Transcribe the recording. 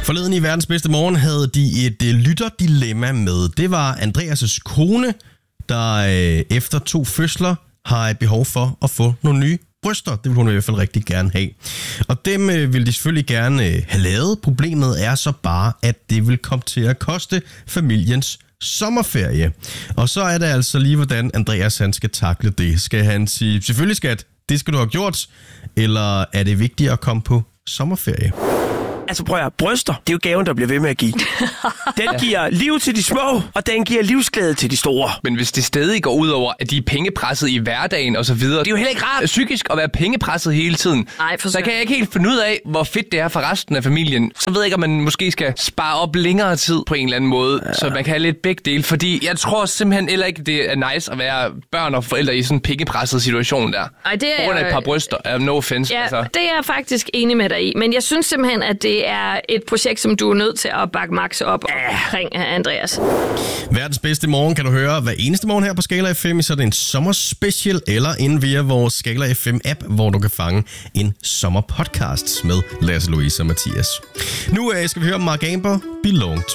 Forleden i Verdens Bedste Morgen havde de et lytterdilemma med. Det var Andreas' kone, der efter 2 fødsler har et behov for at få nogle nye bryster. Det vil hun i hvert fald rigtig gerne have. Og dem vil de selvfølgelig gerne have lavet. Problemet er så bare, at det vil komme til at koste familiens sommerferie. Og så er det altså lige, hvordan Andreas han skal takle det. Skal han sige, selvfølgelig skat, det skal du have gjort, eller er det vigtigt at komme på sommerferie? Altså prøv at bryster, det er jo gaven, der bliver ved med at give. Den giver liv til de små, og den giver livsglæde til de store. Men hvis det stadig går ud over, at de er pengepresset i hverdagen og så videre, det er jo heller ikke rart psykisk at være pengepresset hele tiden. Nej, så kan jeg ikke helt finde ud af, hvor fedt det er for resten af familien. Så ved jeg ikke, om man måske skal spare op længere tid på en eller anden måde, så man kan have lidt begge dele. Fordi jeg tror simpelthen heller ikke, det er nice at være børn og forældre i sådan en pengepresset situation der. Ej, det er på grund af et par bryster. No offense. Ja, altså. det er jeg faktisk enig med dig i. Men jeg synes simpelthen, at det er et projekt, som du er nødt til at bakke Max op omkring, Andreas. Verdens Bedste Morgen kan du høre hver eneste morgen her på Skala FM, så er det en sommerspecial, eller inde via vores Skala FM-app, hvor du kan fange en sommerpodcast med Lasse, Louise og Mathias. Nu skal vi høre Mark Amber, Belong to